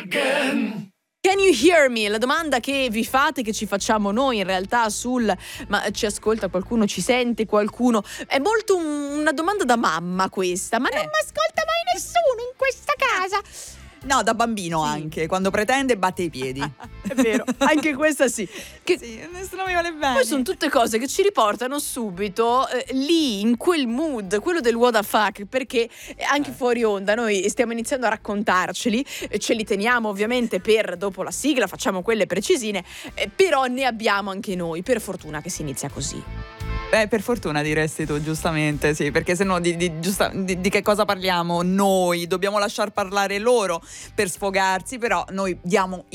Can you hear me? La domanda che vi fate, che ci facciamo noi in realtà ma ci ascolta qualcuno, ci sente qualcuno? È molto una domanda da mamma questa, ma non mi ascolta mai nessuno in questa casa. No, da bambino anche, quando pretende batte i piedi. È vero, anche questa sì. Sì, nessuno mi vuole bene. Poi sono tutte cose che ci riportano subito lì, in quel mood, quello del what the fuck, perché anche fuori onda noi stiamo iniziando a raccontarceli, ce li teniamo ovviamente per dopo la sigla, facciamo quelle precisine, però ne abbiamo anche noi, per fortuna che si inizia così. Per fortuna diresti tu, giustamente, sì, perché sennò di che cosa parliamo noi? Dobbiamo lasciar parlare loro per sfogarsi, però noi diamo